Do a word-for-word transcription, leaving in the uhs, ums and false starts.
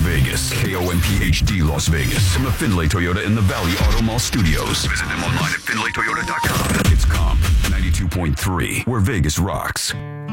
Vegas. K O M P H D Las Vegas. From the Findlay Toyota in the Valley Auto Mall Studios. Visit them online at Findlay Toyota dot com. It's Comp ninety-two point three, where Vegas rocks.